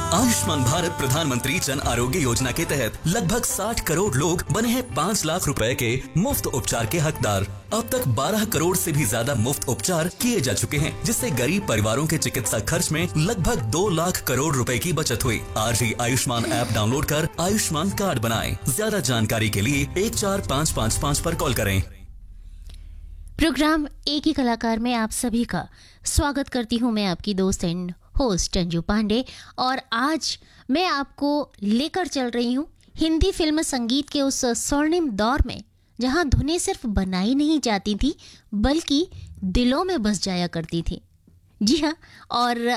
आयुष्मान भारत प्रधानमंत्री जन आरोग्य योजना के तहत लगभग 60 करोड़ लोग बने हैं 5 लाख रुपए के मुफ्त उपचार के हकदार। अब तक 12 करोड़ से भी ज्यादा मुफ्त उपचार किए जा चुके हैं, जिससे गरीब परिवारों के चिकित्सा खर्च में लगभग 2 लाख करोड़ रुपए की बचत हुई। आज ही आयुष्मान ऐप डाउनलोड कर आयुष्मान कार्ड बनाएं। ज्यादा जानकारी के लिए 14555 पर कॉल करें। प्रोग्राम एक ही कलाकार में आप सभी का स्वागत करती हूँ मैं, आपकी दोस्त एंड होस्ट अंजू पांडे। और आज मैं आपको लेकर चल रही हूँ हिंदी फिल्म संगीत के उस स्वर्णिम दौर में जहाँ धुनें सिर्फ बनाई नहीं जाती थी बल्कि दिलों में बस जाया करती थी। जी हाँ, और